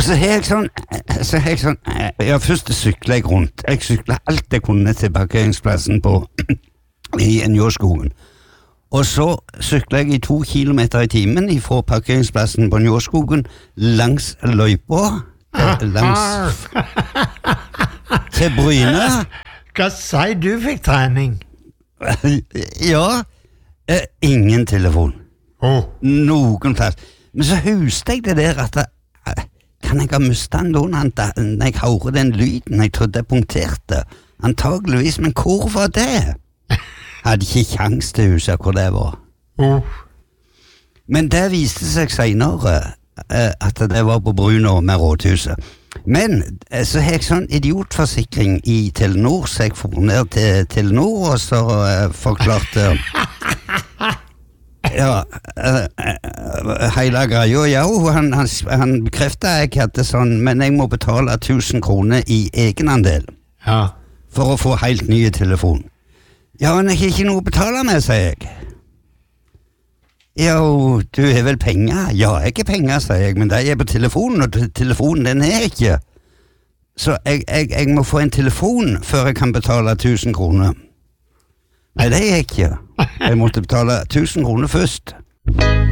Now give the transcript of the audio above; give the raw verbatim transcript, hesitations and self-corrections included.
så har jeg sånn, så har jeg sånn ja, først syklet jeg rundt. Jeg syklet alt jeg kunne til parkeringsplassen på i Njåskogen. Og så syklet jeg i to kilometer i timen fra parkeringsplassen på Njåskogen langs løypa, langs til Bryne. Hva sier du fikk trening? Ja, eh, ingen telefon. Oh. Noen plass. Men så husker jeg det der at det, kan jeg ha mistet den da når jeg hører den lyden jeg trodde jeg punkterte? Antageligvis, men hvor var det? Hadde ikke kjans til å huske hvor det var. Oh. Men det viste seg senere eh, at det var på Brunå med rådhuset. Men eh, så har jeg sånn idiotforsikring i Telenor, så jeg får ned til Telenor og så eh, forklarte ja, uh, uh, hele greia, ja, han, han, han bekreftet jeg hadde sånn, men jeg må betale tusen kroner i egenandel ja. For å få helt nye telefon. Ja, men jeg har ikke noe å betale med, sier jeg. Ja, du har vel penger? Ja, jeg har penger, sier jeg, men det er på telefonen, og telefonen den er ikke. Så jeg, jeg, jeg må få en telefon før jeg kan betale tusen kroner. Nei, det er jeg ikke. Jeg måtte betale tusen kroner først.